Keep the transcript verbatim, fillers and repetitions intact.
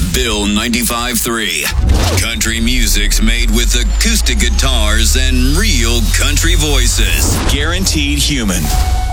Bill ninety-five three. Country music's made with acoustic guitars and real country voices. Guaranteed human.